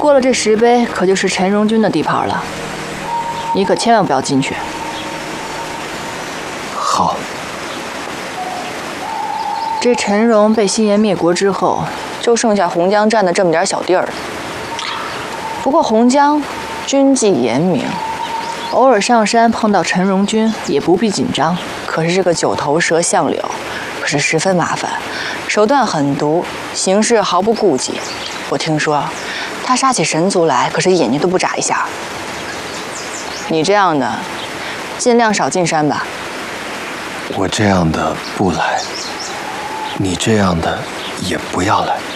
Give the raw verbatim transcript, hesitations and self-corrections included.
过了这石碑，可就是陈荣军的地盘了，你可千万不要进去。 好。 这陈荣被新延灭国之后，就剩下洪江占的这么点小地儿了。不过洪江军纪严明，偶尔上山碰到陈荣军也不必紧张。可是这个九头蛇相柳可是十分麻烦，手段狠毒，行事毫不顾忌。我听说他杀起神族来，可是眼睛都不眨一下。你这样的，尽量少进山吧。 我这样的不来，你这样的也不要来。